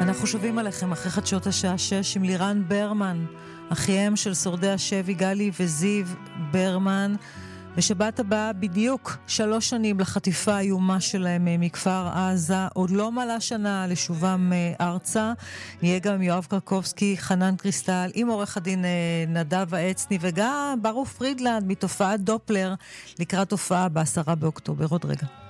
אנחנו שומעים עליכם אחרי חדשות השעה 6 עם לירן ברמן, אחיהם של שורדי השבי גלי וזיו ברמן. בשבת הבאה בדיוק 3 שנים לחטיפה האיומה שלהם מכפר עזה, עוד לא מלאה שנה לשובם ארצה. נהיה גם יואב קרקובסקי, חנן קריסטל, עם עורך הדין נדב העצני, וגם ברוך פרידלנד מתופעת דופלר לקראת הופעה ב10 באוקטובר. עוד רגע.